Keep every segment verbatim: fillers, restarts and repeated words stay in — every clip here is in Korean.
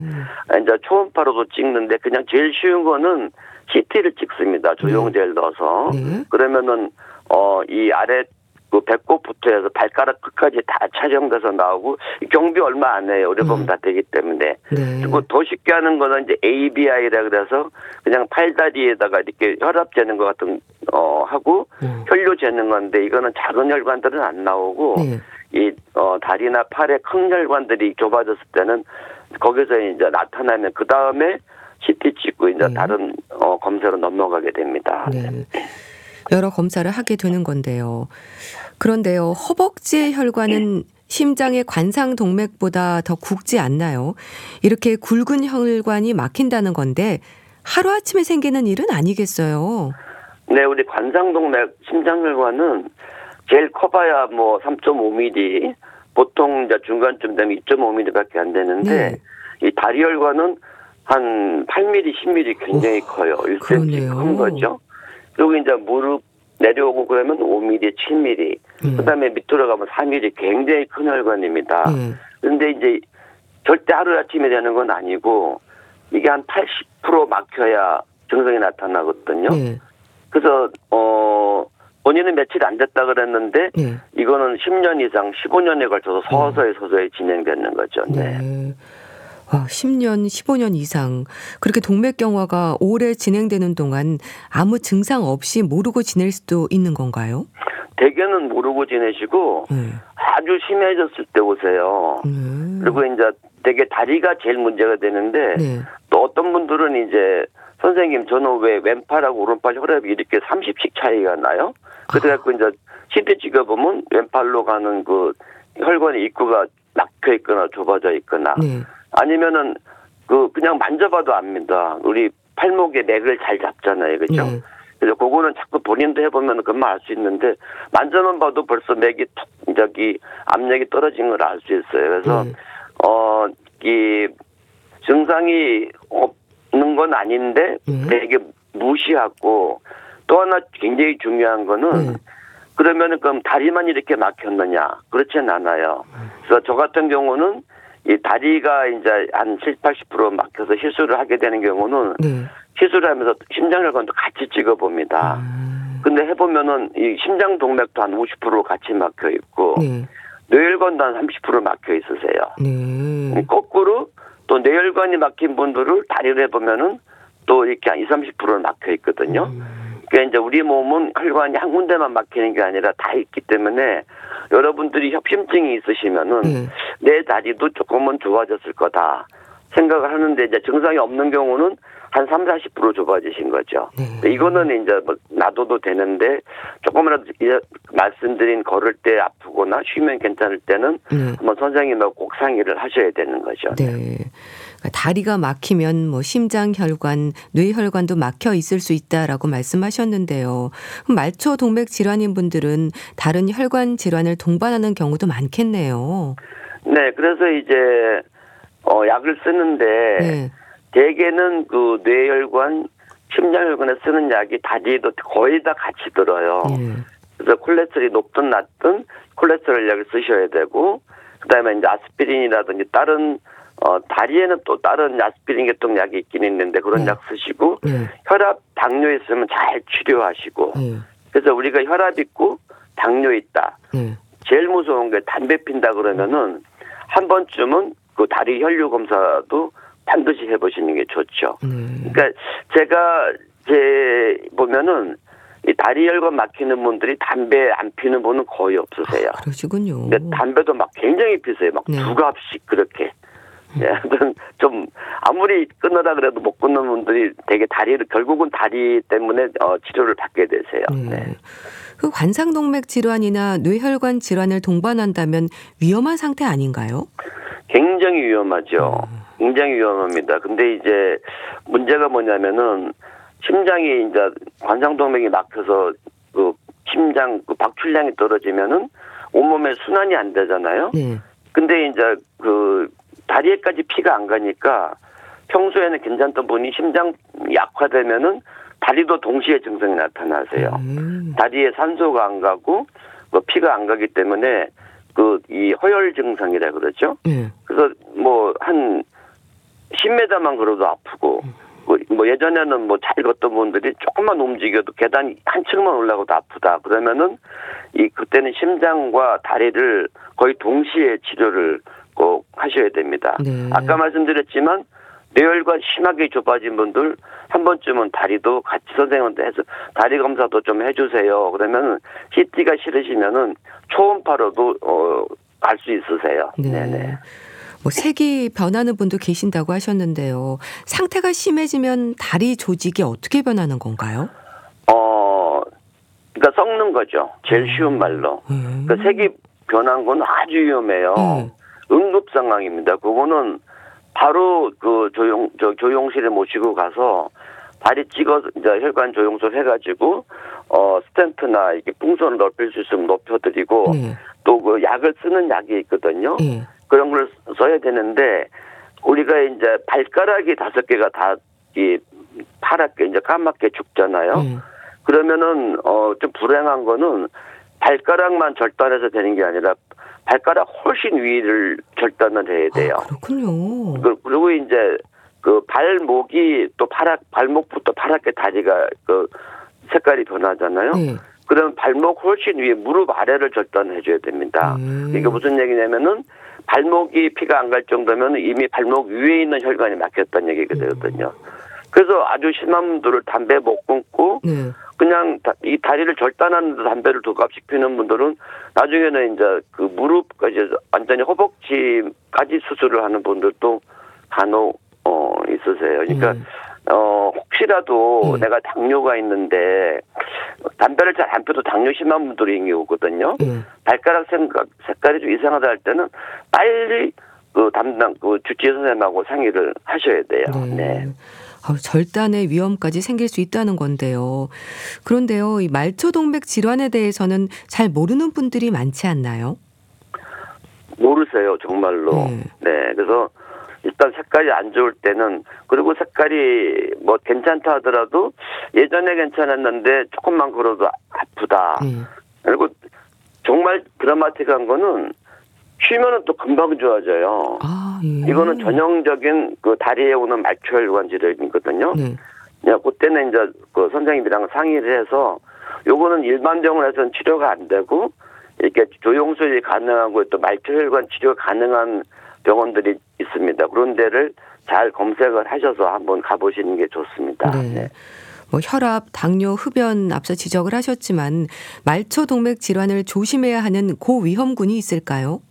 음. 이제 초음파로도 찍는데 그냥 제일 쉬운 거는 씨티를 찍습니다. 조영제를 넣어서. 네. 그러면은 어 이 아래 그 배꼽부터 해서 발가락 끝까지 다 촬영돼서 나오고 경비 얼마 안 해요. 오래 보면 음. 다 되기 때문에. 네. 그리고 더 쉽게 하는 거는 이제 에이비아이라 그래서 그냥 팔다리에다가 이렇게 혈압 재는 것 같은 어 하고 음. 혈류 재는 건데 이거는 작은 혈관들은 안 나오고 네. 이 어 다리나 팔에 큰 혈관들이 좁아졌을 때는 거기서 이제 나타나면 그 다음에 씨티 찍고 이제 네. 다른 어 검사로 넘어가게 됩니다. 네. 여러 검사를 하게 되는 건데요. 그런데요, 허벅지의 혈관은 심장의 관상동맥보다 더 굵지 않나요? 이렇게 굵은 혈관이 막힌다는 건데 하루아침에 생기는 일은 아니겠어요? 네, 우리 관상동맥 심장혈관은 제일 커봐야 뭐 삼 점 오 밀리미터, 보통 이제 중간쯤 되면 이 점 오 밀리미터밖에 안 되는데 네. 이 다리혈관은 한 팔 밀리미터, 십 밀리미터 굉장히 오, 커요. 일 센티미터 그러네요. 큰 거죠. 그리고 이제 무릎 내려오고 그러면 오 밀리미터, 칠 밀리미터. 음. 그다음에 밑으로 가면 사 밀리미터 굉장히 큰 혈관입니다. 네. 그런데 이제 절대 하루아침에 되는 건 아니고 이게 한 팔십 퍼센트 막혀야 증상이 나타나거든요. 네. 그래서 어 본인은 며칠 안 됐다 그랬는데 네. 이거는 십 년 이상, 십오 년에 걸쳐서 서서히 서서히 진행되는 거죠. 네. 네. 와, 십 년, 십오 년 이상 그렇게 동맥경화가 오래 진행되는 동안 아무 증상 없이 모르고 지낼 수도 있는 건가요? 대개는 모르고 지내시고 네. 아주 심해졌을 때 오세요. 음. 그리고 이제 되게 다리가 제일 문제가 되는데 네. 또 어떤 분들은 이제 선생님 저는 왜 왼팔하고 오른팔 혈압이 이렇게 삼십씩 차이가 나요? 그래갖고 이제 씨티 찍어보면 왼팔로 가는 그 혈관의 입구가 막혀 있거나 좁아져 있거나 네. 아니면은 그 그냥 만져봐도 압니다. 우리 팔목에 맥을 잘 잡잖아요, 그렇죠? 네. 그래서 그거는 자꾸 본인도 해보면 금방 알 수 있는데 만져만 봐도 벌써 맥이 툭 저기 압력이 떨어진 걸 알 수 있어요. 그래서 네. 어 이 증상이 없는 건 아닌데 네. 되게 무시하고 또 하나 굉장히 중요한 거는 네. 그러면은 그럼 다리만 이렇게 막혔느냐? 그렇진 않아요. 그래서 저 같은 경우는 이 다리가 이제 한 칠십, 팔십 퍼센트 막혀서 시술을 하게 되는 경우는 네. 시술을 하면서 심장혈관도 같이 찍어봅니다. 음. 근데 해보면은 이 심장 동맥도 한 오십 퍼센트 같이 막혀 있고 네. 뇌혈관도 한 삼십 퍼센트 막혀 있으세요. 네. 거꾸로 또 뇌혈관이 막힌 분들을 다리를 해보면은 또 이렇게 한 이십, 삼십 퍼센트 막혀 있거든요. 음. 그러니까 이제 우리 몸은 혈관이 한 군데만 막히는 게 아니라 다 있기 때문에 여러분들이 협심증이 있으시면은 네. 내 다리도 조금은 좋아졌을 거다 생각을 하는데 이제 증상이 없는 경우는 한 삼, 사십 퍼센트 좁아지신 거죠. 네. 이거는 이제 뭐 놔둬도 되는데 조금이라도 말씀드린 걸을 때 아프거나 쉬면 괜찮을 때는 네. 한번 선생님하고 꼭 상의를 하셔야 되는 거죠. 네. 그러니까 다리가 막히면 뭐 심장 혈관, 뇌혈관도 막혀 있을 수 있다라고 말씀하셨는데요. 그럼 말초 동맥 질환인 분들은 다른 혈관 질환을 동반하는 경우도 많겠네요. 네, 그래서 이제 어 약을 쓰는데 네. 대개는 그 뇌혈관, 심장혈관에 쓰는 약이 다리에도 거의 다 같이 들어요. 네. 그래서 콜레스테롤이 높든 낮든 콜레스테롤 약을 쓰셔야 되고 그다음에 이제 아스피린이라든지 다른 어 다리에는 또 다른 아스피린 계통 약이 있긴 있는데 그런 네. 약 쓰시고 네. 혈압, 당뇨 있으면 잘 치료하시고 네. 그래서 우리가 혈압 있고 당뇨 있다. 네. 제일 무서운 게 담배 핀다 그러면은 한 번쯤은 그 다리 혈류 검사도 반드시 해보시는 게 좋죠. 네. 그러니까 제가 제 보면은 이 다리 혈관 막히는 분들이 담배 안 피는 분은 거의 없으세요. 아, 그러시군요. 근데 담배도 막 굉장히 피세요. 막 두 네. 갑씩 그렇게. 예, 좀 아무리 끊으라 그래도 못 끊는 분들이 되게 다리를 결국은 다리 때문에 어, 치료를 받게 되세요. 네. 네. 그 관상동맥 질환이나 뇌혈관 질환을 동반한다면 위험한 상태 아닌가요? 굉장히 위험하죠. 굉장히 위험합니다. 근데 이제 문제가 뭐냐면은 심장이 이제 관상동맥이 막혀서 그 심장 그 박출량이 떨어지면은 온몸에 순환이 안 되잖아요. 네. 근데 이제 그 다리에까지 피가 안 가니까 평소에는 괜찮던 분이 심장 약화되면은 다리도 동시에 증상이 나타나세요. 음. 다리에 산소가 안 가고 뭐 피가 안 가기 때문에 그 이 허혈 증상이라 그러죠. 네. 그래서 뭐 한 십 미터만 걸어도 아프고 뭐, 뭐 예전에는 뭐 잘 걷던 분들이 조금만 움직여도 계단 한 층만 올라가도 아프다. 그러면은 이 그때는 심장과 다리를 거의 동시에 치료를 꼭 하셔야 됩니다. 네. 아까 말씀드렸지만 뇌혈관 심하게 좁아진 분들 한 번쯤은 다리도 같이 선생님한테 해서 다리 검사도 좀 해주세요. 그러면 씨티가 싫으시면은 초음파로도 어, 갈 수 있으세요. 네. 네네. 뭐 색이 변하는 분도 계신다고 하셨는데요. 상태가 심해지면 다리 조직이 어떻게 변하는 건가요? 어, 그러니까 썩는 거죠. 제일 쉬운 말로. 음. 그러니까 색이 변한 건 아주 위험해요. 음. 응급 상황입니다. 그거는 바로 그 조용 저 조용실에 모시고 가서 다리 찍어서 이제 혈관 조영술 해가지고 어 스텐트나 이렇게 풍선을 넓힐 수 있으면 높여드리고 네. 또 그 약을 쓰는 약이 있거든요. 네. 그런 걸 써야 되는데 우리가 이제 발가락이 다섯 개가 다 이 파랗게 이제 까맣게 죽잖아요. 네. 그러면은 어 좀 불행한 거는 발가락만 절단해서 되는 게 아니라 발가락 훨씬 위를 절단을 해야 돼요. 아, 그렇군요. 그- 그리고 이제 그 발목이 또 파랗 발목부터 파랗게 다리가 그 색깔이 변하잖아요. 네. 그러면 발목 훨씬 위에 무릎 아래를 절단해 줘야 됩니다. 음. 이게 무슨 얘기냐면은 발목이 피가 안 갈 정도면 이미 발목 위에 있는 혈관이 막혔다는 얘기가 되거든요. 그래서 아주 심한 분들을 담배 못 끊고 네. 그냥 다- 이 다리를 절단하는데 담배를 두 갑씩 피는 분들은 나중에는 이제 그 무릎까지 완전히 허벅지까지 수술을 하는 분들도 간혹 어 있으세요. 그러니까 음. 어 혹시라도 음. 내가 당뇨가 있는데 담배를 잘 안 펴도 당뇨 심한 분들이 이미 오거든요. 네. 발가락 생각 색깔이 좀 이상하다 할 때는 빨리 그 담당 그 주치의 선생님하고 상의를 하셔야 돼요. 네. 네. 아, 절단의 위험까지 생길 수 있다는 건데요. 그런데요, 이 말초동맥 질환에 대해서는 잘 모르는 분들이 많지 않나요? 모르세요, 정말로. 네. 네. 그래서 일단 색깔이 안 좋을 때는 그리고 색깔이 뭐 괜찮다 하더라도 예전에 괜찮았는데 조금만 걸어도 아프다. 네. 그리고 정말 드라마틱한 거는 쉬면은 또 금방 좋아져요. 아, 예. 이거는 전형적인 그 다리에 오는 말초혈관 질환이거든요. 네. 야, 그때는 이제 그 선생님이랑 상의를 해서 요거는 일반 병원에서는 치료가 안 되고 이렇게 조영술이 가능하고 또 말초혈관 치료가 가능한 병원들이 있습니다. 그런 데를 잘 검색을 하셔서 한번 가보시는 게 좋습니다. 네. 네. 뭐 혈압, 당뇨, 흡연 앞서 지적을 하셨지만 말초동맥 질환을 조심해야 하는 고위험군이 있을까요?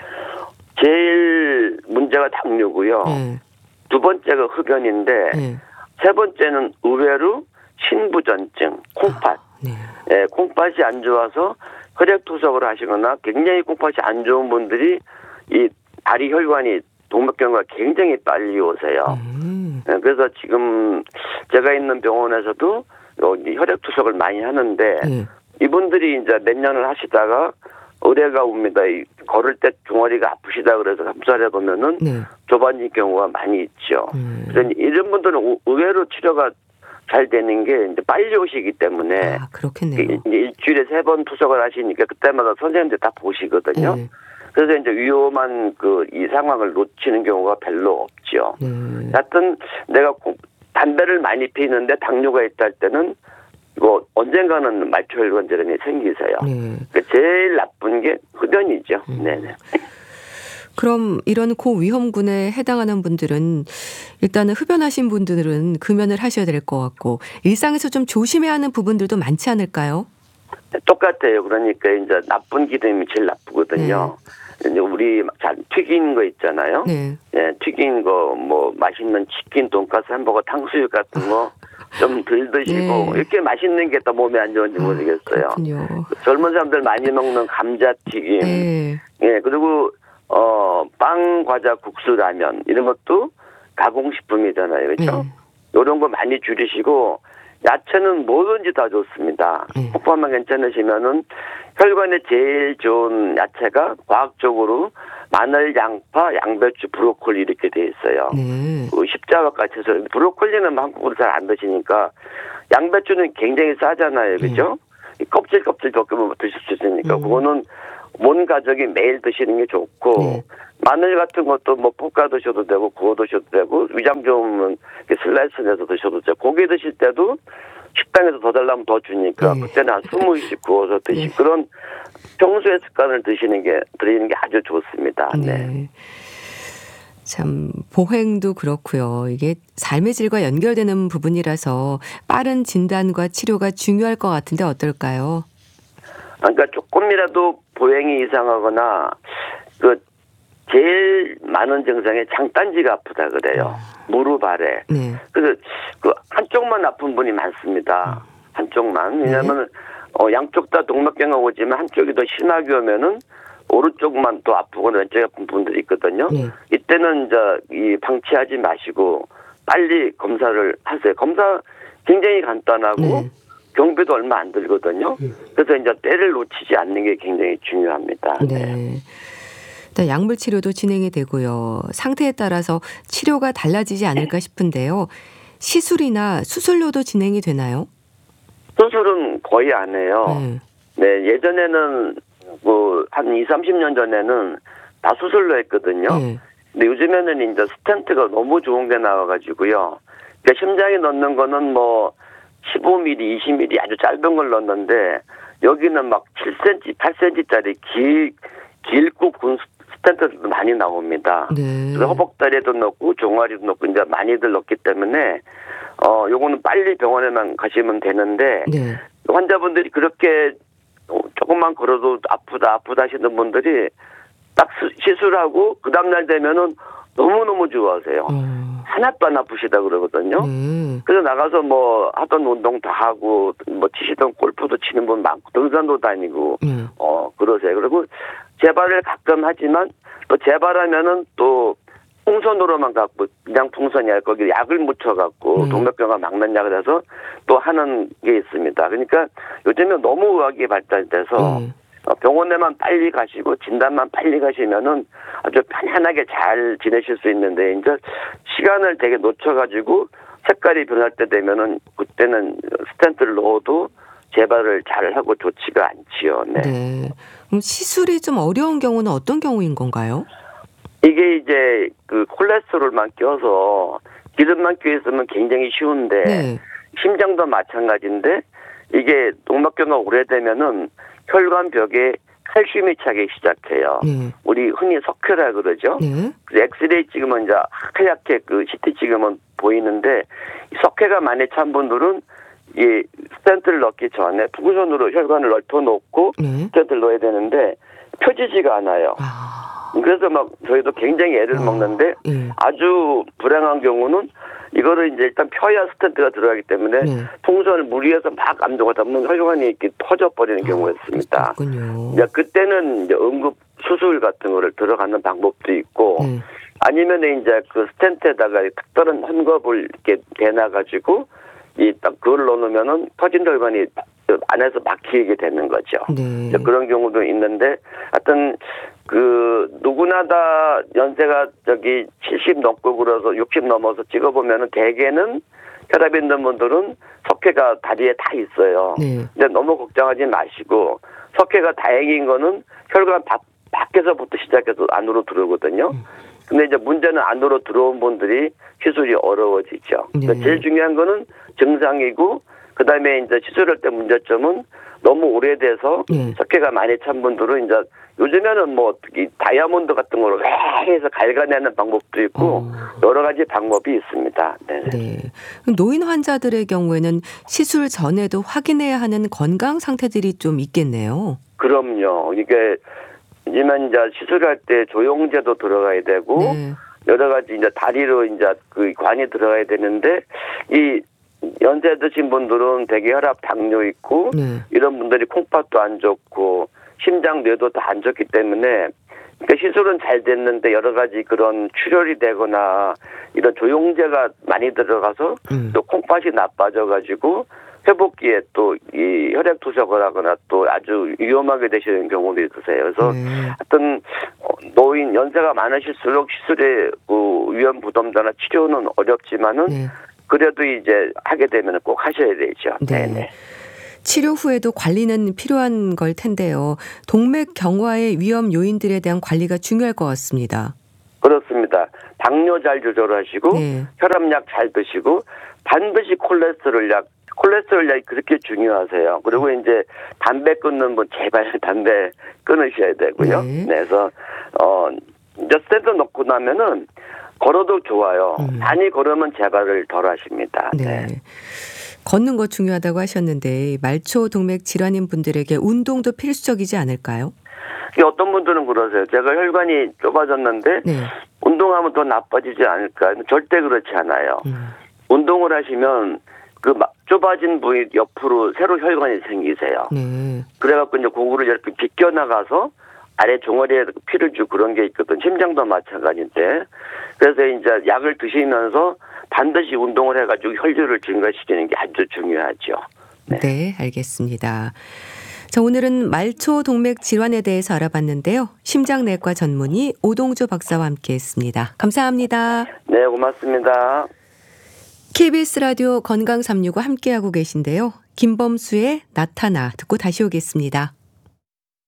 제일 문제가 당뇨고요. 네. 두 번째가 흡연인데 네. 세 번째는 의외로 신부전증, 콩팥. 네. 예, 콩팥이 안 좋아서 혈액투석을 하시거나 굉장히 콩팥이 안 좋은 분들이 이 다리 혈관이 동맥경화가 굉장히 빨리 오세요. 음. 예, 그래서 지금 제가 있는 병원에서도 여기 혈액투석을 많이 하는데 네. 이분들이 이제 몇 년을 하시다가 의뢰가 옵니다. 이 걸을 때 종아리가 아프시다 그래서 검사를 해보면은 네. 좁아진 경우가 많이 있죠. 음. 그래서 이런 분들은 우- 의외로 치료가 잘 되는 게 이제 빨리 오시기 때문에 아, 그렇겠네요. 이제 일주일에 세 번 투석을 하시니까 그때마다 선생님들 다 보시거든요. 네. 그래서 이제 위험한 그 이 상황을 놓치는 경우가 별로 없죠. 네. 하여튼 내가 꼭 담배를 많이 피는데 당뇨가 있다 할 때는 이거 언젠가는 말초혈관 질환이 생기세요. 네. 그러니까 제일 나쁜 게 흡연이죠. 음. 네네. 그럼 이런 고위험군에 해당하는 분들은 일단은 흡연하신 분들은 금연을 하셔야 될 것 같고 일상에서 좀 조심해야 하는 부분들도 많지 않을까요? 똑같아요. 그러니까 이제 나쁜 기름이 제일 나쁘거든요. 이제 우리 잘 튀긴 거 있잖아요. 네. 예, 튀긴 거 뭐 맛있는 치킨, 돈가스, 햄버거, 탕수육 같은 거 좀 덜 드시고 네. 이렇게 맛있는 게 더 몸에 안 좋은지 모르겠어요. 그렇군요. 젊은 사람들 많이 먹는 감자튀김, 네. 예 그리고 어, 빵, 과자, 국수, 라면 이런 것도 가공식품이잖아요, 그렇죠? 네. 이런 거 많이 줄이시고 야채는 뭐든지 다 좋습니다. 네. 호흡만 괜찮으시면은 혈관에 제일 좋은 야채가 과학적으로 마늘, 양파, 양배추, 브로콜리 이렇게 돼 있어요. 네. 그 십자와 같이 해서 브로콜리는 한국으로 잘 안 드시니까 양배추는 굉장히 싸잖아요, 그죠? 이 껍질 껍질 벗기면 드실 수 있으니까 음. 그거는 온 가족이 매일 드시는 게 좋고 네. 마늘 같은 것도 뭐 볶아 드셔도 되고 구워 드셔도 되고 위장 좋으면 슬라이스 내서 드셔도 되고 고기 드실 때도 식당에서 더 달라면 더 주니까 네. 그때는 한 스무 입씩 구워서 드시고 네. 그런 평소의 습관을 드시는 게 드리는 게 아주 좋습니다. 네. 네. 참 보행도 그렇고요. 이게 삶의 질과 연결되는 부분이라서 빠른 진단과 치료가 중요할 것 같은데 어떨까요? 그러니까 조금이라도 보행이 이상하거나 그 제일 많은 증상이 장단지가 아프다 그래요. 무릎 아래. 네. 그래서 그 한쪽만 아픈 분이 많습니다. 한쪽만. 왜냐하면 어, 양쪽 다 동맥경화 오지만 한쪽이 더 심하게 오면은 오른쪽만 또 아프거나 왼쪽이 아픈 분들이 있거든요. 네. 이때는 이제 이 방치하지 마시고 빨리 검사를 하세요. 검사 굉장히 간단하고 네. 경비도 얼마 안 들거든요. 그래서 이제 때를 놓치지 않는 게 굉장히 중요합니다. 네. 일단 약물 치료도 진행이 되고요. 상태에 따라서 치료가 달라지지 않을까 싶은데요. 시술이나 수술로도 진행이 되나요? 수술은 거의 안 해요. 네. 네, 예전에는 뭐 한 이삼십 년 전에는 다 수술로 했거든요. 네. 근데 요즘에는 이제 스텐트가 너무 좋은 게 나와가지고요. 그러니까 심장에 넣는 거는 뭐 십오 밀리미터, 이십 밀리미터 아주 짧은 걸 넣는데 여기는 막 칠 센티미터, 팔 센티미터짜리 길, 길고 군 스텐트도 많이 나옵니다. 네. 그래서 허벅다리에도 넣고 종아리도 넣고 이제 많이들 넣기 때문에 어 요거는 빨리 병원에만 가시면 되는데 네. 환자분들이 그렇게 조금만 걸어도 아프다 아프다 하시는 분들이 딱 시술하고 그 다음날 되면은 너무너무 좋아하세요. 어. 하나도 안 아프시다 그러거든요. 네. 그래서 나가서 뭐 하던 운동 다 하고 뭐 치시던 골프도 치는 분 많고 등산도 다니고 네. 어 그러세요. 그리고 재발을 가끔 하지만 또 재발하면은 또 풍선으로만 갖고 그냥 풍선이 아니라 거기 약을 묻혀갖고 네. 동맥경화 막는 약을 해서 또 하는 게 있습니다. 그러니까 요즘에 너무 의학이 발달돼서 네. 병원에만 빨리 가시고 진단만 빨리 가시면은 아주 편안하게 잘 지내실 수 있는데 이제 시간을 되게 놓쳐가지고 색깔이 변할 때 되면은 그때는 스텐트를 넣어도 재발을 잘 하고 좋지가 않지요. 네. 네. 그럼 시술이 좀 어려운 경우는 어떤 경우인 건가요? 이게 이제 그 콜레스테롤만 껴서 기름만 껴 있으면 굉장히 쉬운데 네. 심장도 마찬가지인데 이게 동맥경화 오래되면은 혈관벽에 칼슘이 차기 시작해요. 네. 우리 흔히 석회라 그러죠. 네. 그래서 엑스레이 찍으면 이제 하얗게 그 씨티 찍으면 보이는데 이 석회가 많이 찬 분들은 이 스텐트를 넣기 전에 풍선으로 혈관을 넓혀 놓고 네. 스텐트를 넣어야 되는데 펴지지가 않아요. 아. 그래서 막 저희도 굉장히 애를 어. 먹는데 예. 아주 불행한 경우는 이거를 이제 일단 펴야 스텐트가 들어가기 때문에 네. 풍선을 물 위에서 막 안쪽을 담으면 혈관이 이렇게 터져버리는 경우가 있습니다. 그렇군요. 이제 그때는 이제 응급 수술 같은 거를 들어가는 방법도 있고 네. 아니면 이제 그 스텐트에다가 특별한 헝겊을 이렇게 대놔가지고 이 딱 그걸 넣으면은 터진 혈관이 안에서 막히게 되는 거죠. 네. 이제 그런 경우도 있는데 하여튼 그 누구나 다 연세가 저기 칠십 넘고 그래서 육십 넘어서 찍어보면은 대개는 혈압 있는 분들은 석회가 다리에 다 있어요. 네. 근데 너무 걱정하지 마시고 석회가 다행인 거는 혈관 밖, 밖에서부터 시작해서 안으로 들어오거든요. 근데 이제 문제는 안으로 들어온 분들이 시술이 어려워지죠. 네. 그러니까 제일 중요한 거는 증상이고 그다음에 이제 시술할 때 문제점은 너무 오래돼서 네. 석회가 많이 찬 분들은 이제 요즘에는 뭐 이 다이아몬드 같은 걸로 해서 갈가내는 방법도 있고 어. 여러 가지 방법이 있습니다. 네. 네. 노인 환자들의 경우에는 시술 전에도 확인해야 하는 건강 상태들이 좀 있겠네요. 그럼요. 이게 이제만 이제 시술할 때 조영제도 들어가야 되고 네. 여러 가지 이제 다리로 이제 그 관이 들어가야 되는데 이 연세 드신 분들은 대개 혈압, 당뇨 있고 네. 이런 분들이 콩팥도 안 좋고 심장, 뇌도 다 안 좋기 때문에 그러니까 시술은 잘 됐는데 여러 가지 그런 출혈이 되거나 이런 조영제가 많이 들어가서 음. 또 콩팥이 나빠져가지고 회복기에 또 이 혈액 투석을 하거나 또 아주 위험하게 되시는 경우도 있으세요. 그래서 네. 하여튼 노인 연세가 많으실수록 시술의 그 위험 부담자나 치료는 어렵지만은 네. 그래도 이제 하게 되면 꼭 하셔야 되죠. 네. 네네. 치료 후에도 관리는 필요한 걸 텐데요. 동맥 경화의 위험 요인들에 대한 관리가 중요할 것 같습니다. 그렇습니다. 당뇨 잘 조절하시고 네. 혈압약 잘 드시고 반드시 콜레스테롤 약 콜레스테롤 약이 그렇게 중요하세요. 그리고 이제 담배 끊는 분 제발 담배 끊으셔야 되고요. 네. 그래서 어 이제 스탠드 넣고 나면은 걸어도 좋아요. 음. 많이 걸으면 재발을 덜 하십니다. 네. 네. 걷는 거 중요하다고 하셨는데 말초 동맥 질환인 분들에게 운동도 필수적이지 않을까요? 이게 어떤 분들은 그러세요. 제가 혈관이 좁아졌는데 네. 운동하면 더 나빠지지 않을까? 절대 그렇지 않아요. 음. 운동을 하시면 그 마- 좁아진 부위 옆으로 새로 혈관이 생기세요. 네. 그래갖고 이제 고구를 이렇게 비껴나가서 아래 종아리에 피를 주고 그런 게 있거든. 심장도 마찬가지인데. 그래서 이제 약을 드시면서 반드시 운동을 해가지고 혈류를 증가시키는 게 아주 중요하죠. 네. 네, 알겠습니다. 자, 오늘은 말초 동맥 질환에 대해서 알아봤는데요. 심장내과 전문의 오동조 박사와 함께했습니다. 감사합니다. 네, 고맙습니다. 케이비에스 라디오 건강 삼육오 함께하고 계신데요. 김범수의 나타나 듣고 다시 오겠습니다.